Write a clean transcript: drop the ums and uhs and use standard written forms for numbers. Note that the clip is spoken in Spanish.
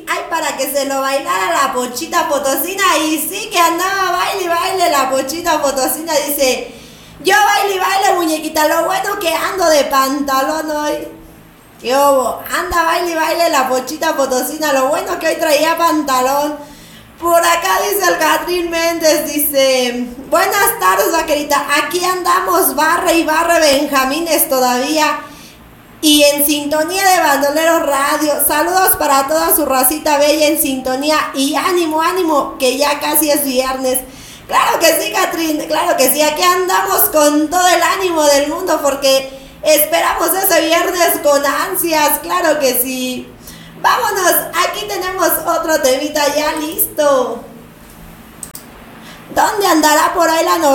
ay, para que se lo bailara la Pochita Potosina. Y sí que andaba baile y baile la Pochita Potosina. Dice, yo baile y baile, muñequita, lo bueno que ando de pantalón hoy. ¿Qué hubo? Anda baile y baile la Pochita Potosina, lo bueno que hoy traía pantalón. Por acá dice el Catrín Méndez, dice, buenas tardes, vaquerita, aquí andamos, barre y barre Benjamines todavía. Y en sintonía de Bandoleros Radio, saludos para toda su racita bella en sintonía. Y ánimo, ánimo, que ya casi es viernes. Claro que sí, Catrín, claro que sí, aquí andamos con todo el ánimo del mundo porque esperamos ese viernes con ansias, claro que sí. Vámonos, aquí tenemos otro temita ya listo. ¿Dónde andará por ahí la novela?